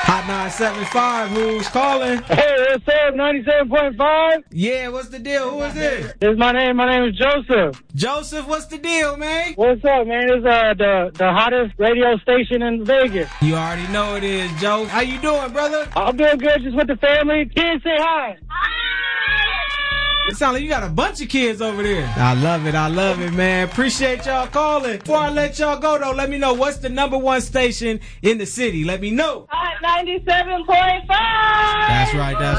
Hot 975, who's calling? Hey, what's up, 97.5? Yeah, what's the deal? Who is this? This is my name. My name is Joseph. Joseph, what's the deal, man? What's up, man? It's the hottest radio station in Vegas. You already know it is, Joe. How you doing, brother? I'm doing good, just with the family. Kids, say hi. It sounds like you got a bunch of kids over there. I love it, man. Appreciate y'all calling. Before I let y'all go, though, let me know what's the number one station in the city. Let me know. Hot 97.5. That's right.